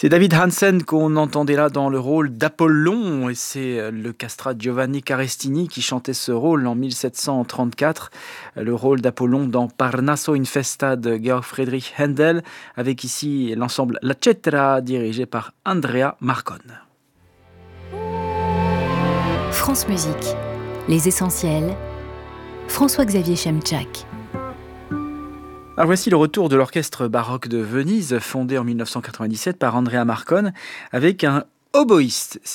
C'est David Hansen qu'on entendait là dans le rôle d'Apollon, et c'est le castrat Giovanni Carestini qui chantait ce rôle en 1734, le rôle d'Apollon dans Parnaso in festa de Georg Friedrich Händel, avec ici l'ensemble La Cetra dirigé par Andrea Marcon. France Musique, les essentiels, François-Xavier Chemchak. Alors voici le retour de l'orchestre baroque de Venise, fondé en 1997 par Andrea Marcon, avec un oboïste.